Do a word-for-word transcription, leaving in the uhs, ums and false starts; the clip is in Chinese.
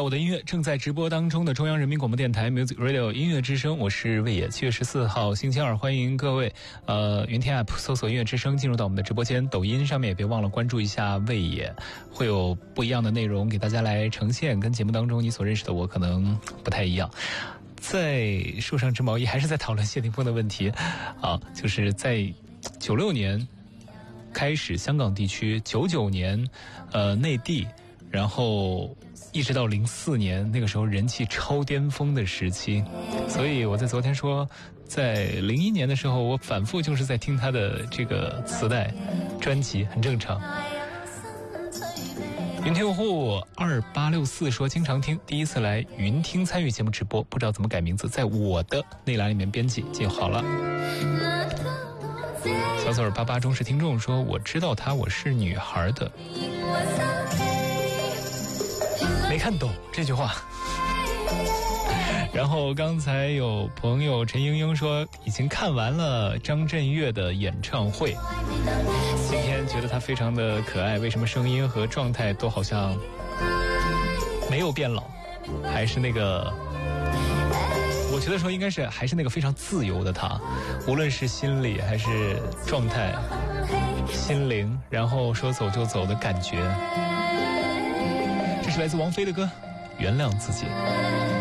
我的音乐正在直播当中的中央人民广播电台 Music Radio 音乐之声，我是魏野。七月十四号星期二，欢迎各位呃云天 App 搜索音乐之声进入到我们的直播间，抖音上面也别忘了关注一下魏野，会有不一样的内容给大家来呈现，跟节目当中你所认识的我可能不太一样。在树上织毛衣还是在讨论谢霆锋的问题啊，就是在九六年开始香港地区，九九年呃内地，然后一直到零四年，那个时候人气超巅峰的时期。所以我在昨天说，在零一年的时候，我反复就是在听他的这个磁带专辑，很正常。云听用户二八六四说经常听，第一次来云听参与节目直播，不知道怎么改名字，在我的内栏里面编辑就好了。小左耳八八忠实听众说，我知道她，我是女孩的。没看懂这句话。然后刚才有朋友陈英英说已经看完了张震岳的演唱会，今天觉得他非常的可爱，为什么声音和状态都好像没有变老，还是那个，我觉得说应该是还是那个非常自由的他，无论是心理还是状态心灵，然后说走就走的感觉。这是来自王菲的歌《原谅自己》。